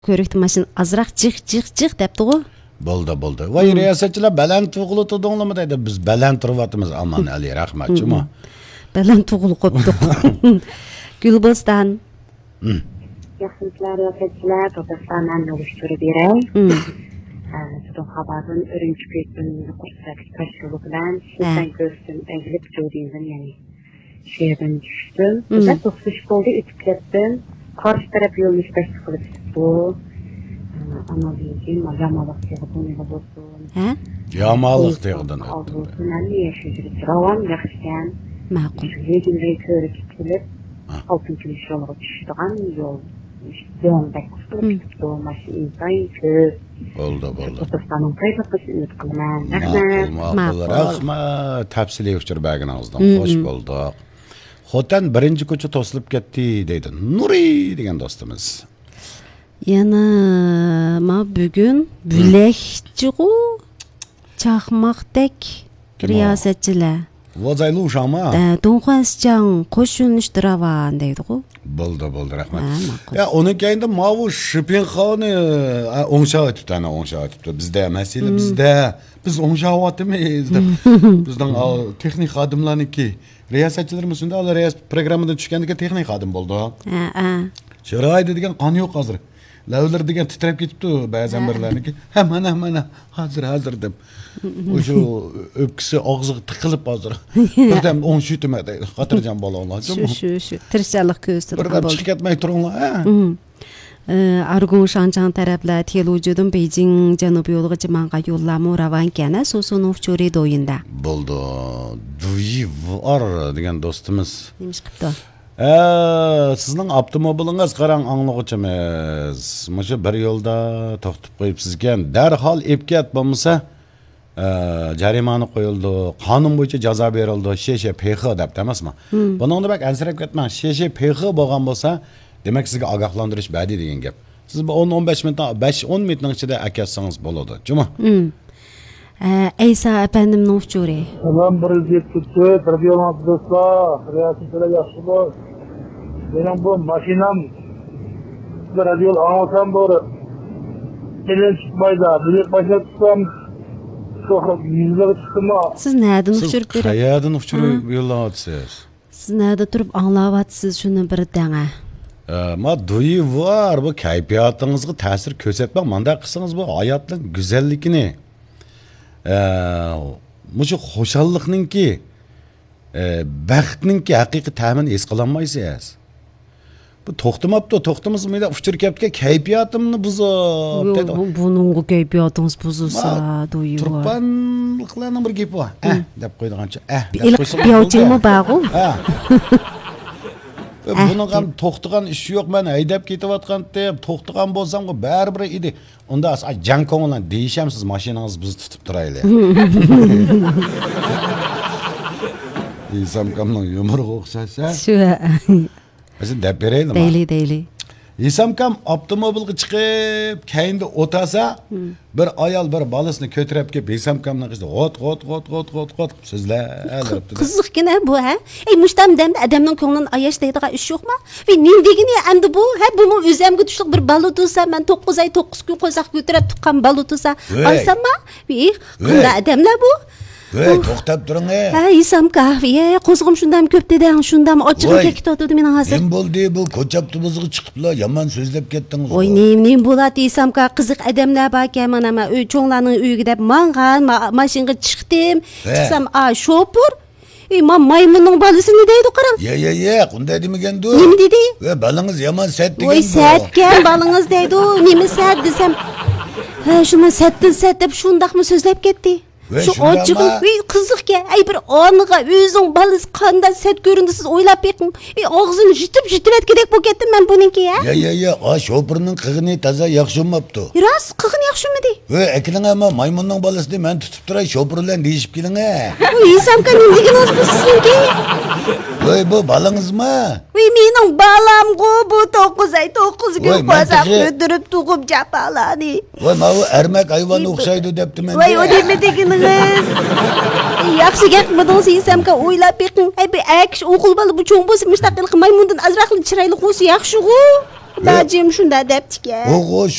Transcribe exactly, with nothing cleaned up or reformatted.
Көрікті машин азырақ жық-жық-жық депті ғой. Болды, болды. Vay riyasatçılar belen tuğulu tuduğunu mu dedi? Biz belen turvatımız aman Ali rahmetçi mi? Belen tuğulu koptuk. Gülbostan. Yaxşılıklar riyasatçılar Topastan'dan oluşturu birey. Tutun habarın örüncü köydüğünü kursak taş yolu bilen sizden görsün eğilip çoğduğundan yani şehirden düştüm. Burada dokuz oldu ütüklettim. Karşı taraf yolunu iştaştı kılıp bu. Ama diyeceğim, yamalık yağdığını da olsun. He? Yamalık yağdığını. Olsun, anne yaşayacak. Ravan yakışken. Makul. Yedinreyi körü kitlip, altın kiliş yolu düştüğün yol. Yolundaki kusulup tuttu olması insan köy. Oldu, oldu. Topastan'ın kayıplısı ümit kılman. Makul, makul. Rahmet. Tepsili uçtur bəgin ağızdan. Hoş bulduk. Xotan birinci koçu tosulub ketdi deydi. Nuri degen dostumuz. Yana ma bugün bülekçiğu çakmakdek riyasetçiler. Vazaylı uşağım ha? Donğanscan koşulmuşturavan deydi o. Buldu, buldu rahmet. Ya onun kayında mavu şıpinxanı onşağı etipti, ana onşağı etipti. Bizde mesele bizde. Biz onşağı etimiz. Bizden texnik adımlarını ki. Riyasetçilerimiz şimdi Allah riyas programından düşkendeki texnik adım buldu. Şıraydı degen kanı yok hazır. Lavlar degen titrep ketipti ba'zan birlarniki. Hemen hemen hazır hazır deb. O'sha öpkisi og'zi tiqilib hozir. Birdan on shutma deydi. Xotirjam bolalar. Shu shu shu. Tirishchilik ko'rsatib bo'ldi. Birdan chiqib ketmay turinglar. Argun Shanchang taraflar Telujudun Beijing janubiy yo'lig'icha manga yo'llanma ravan kana Sosun Uchuri do'yinda. Bo'ldi. Duyi var degan do'stimiz. Nima qilibdi? Ee, sizin avtomobilingiz qarang anlıqçımız. Maşa bir yolda to'xtab qo'yibsizgan. Darhol epket bo'lmasa, jarimani qo'yildi. Qonun bo'yicha jazo berildi. Sheshe P X deb emasmi? Buningda bak ansirab ketmang. Sheshe P X bo'lgan bo'lsa, demak sizga ogohlantirish badi degan gap. Siz bu on on besh minutdan besh o'n minutning ichida akatsangiz bo'ladi. Juma. Eysa efendimning uchuri. Tamam bir yuz yetmish to'rt radiomat do'stlar, riyasatchilar yaxshi bo'l. Mening bu mashinam bir radio anlatsam doğru. Kelin çıkmaydı. Bilek başa tutsam çok yüzleri çıktım. Siz nereden uçurup berip? Siz qayerdan uçurup yo'llayapsiz? Siz nerede turib anglayapsiz shuni bir dana? Ma duyi var bu kayfiyatingizga ta'sir ko'rsatmak. Manda qilsangiz bu hayotning go'zalligini Muşu xoşallıqninki, baxtninki haqiqiy ta'min es qilolmaysiz. Bu to'xtamabdi, to'xtamız mıydı? Uçur keptike kayfiyatimni buzib dedi. Bunun kayfiyatingiz buzilsa do'yi bor. Turpanliqlarning bir gapi bor. Eh deb qo'ygancha, eh deb qo'ysa. Yo'qmi ba'g'u? Ha. Bunun ham to'xtagan ishi yo'q, men haydab ketayotgan deb to'xtagan bo'lsam, baribir edi. Unda jan ko'ngildan deyishamsiz, mashinangiz bizni tutib turayli. İsam kamning yumruq o'xshasa. Shu. Siz deb beraylikmi? Deyli, deyli. İsam kam avtomobilga chiqib, kayinda o'tasa, bir ayol bir bolasini ko'tarib kelib, İsam kamning qizda ot ot ot ot ot ot sizlar alibdi. Qiziqgina bu ha? Ey mushtam demda adamning ko'nglini ayash deydigan ish yo'qmi? Ve nim degini endi bu, ha buni o'zimga tushliq bir balutusa, men to'qqiz oy to'qqiz kun qo'ysaq ko'tarib tuqqan balutusa, olsammi? Ve qanday adamlar bu? Hey, to'xtab turing ey. Ha, isam kahviye, qo'zg'im shundam ko'p deding, shundam ochiq ketdi meni hozir. Nim bo'ldi bu ko'chaptimizga chiqiblar, yomon so'zlab ketdingiz. Voy, nim nim bo'ladi isam ka qiziq adamlar bor-ku, mana men uy cho'nglarning uyiga deb mangan, mashinaga chiqdim. Chiqsam, a shopur Ey, men maymunning bolasini deydi qarang. Ye, ye, ye, qanday demagandu? Nima dedi? Ve balangiz yomon sat degan. Voy, satgan balangiz deydi. Nima sat desam, ha, shuni satdan sat deb shundaqmi so'zlab ketdi. Şu ochiqim qiziqga, ay bir oniga o'zing balis qanday set ko'rindi siz o'ylab beqing. Ey og'zini jitib jitib etgidek bo'lib ketdim men buningki ya. Ya ya ya, a shopirning qig'ini toza yaxshimabdi. Ras qig'ini yaxshimidi? Ve ekiling ama maymunning bolasini men tutib turay shopir bilan deyishib keling a. Voy, isamka nima deganingiz bu sizniki? Voy, bu balangizmi? Voy, mening balam-ku bu to'qqiz oy to'qqiz kun qo'zaq ko'tirib tug'ib japalani. Voy, ma u ermak hayvonga o'xshaydi debdi men. Voy, o nima deganingiz? Yaxshi gap qilmadingiz isamka o'ylab beqing. Ay bir akish o'g'il bola bu cho'ng bo'lsa mustaqil maymundan azroqli chiroyli qo'ysa yaxshi-ku. Bacım şunda deptik ya. O